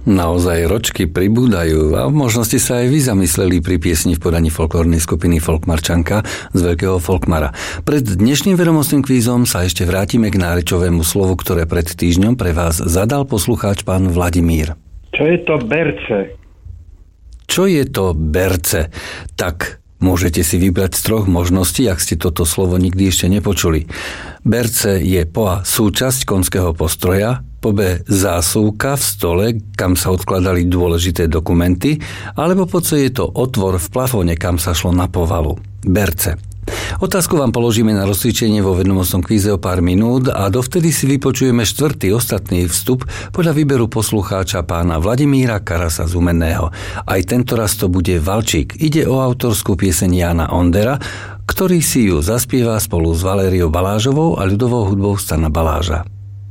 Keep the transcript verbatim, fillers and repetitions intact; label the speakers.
Speaker 1: Naozaj ročky pribúdajú a v možnosti sa aj vy zamysleli pri piesni v podaní folklórnej skupiny Folkmarčanka z Veľkého Folkmara. Pred dnešným vedomostným kvízom sa ešte vrátime k nárečovému slovu, ktoré pred týždňom pre vás zadal poslucháč pán Vladimír.
Speaker 2: Čo je to berce?
Speaker 1: Čo je to berce? Tak môžete si vybrať z troch možností, ak ste toto slovo nikdy ešte nepočuli. Berce je po A súčasť konského postroja, po B zásuvka v stole, kam sa odkladali dôležité dokumenty, alebo po C je to otvor v plafóne, kam sa šlo na povalu. Berce. Otázku vám položíme na rozcvičenie vo vedomostnom kvíze o pár minút a dovtedy si vypočujeme štvrtý ostatný vstup podľa výberu poslucháča pána Vladimíra Karasa z Humenného. Aj tento raz to bude Valčík. Ide o autorskú pieseň Jána Ondera, ktorý si ju zaspieva spolu s Valériou Balážovou a ľudovou hudbou Stana Baláža.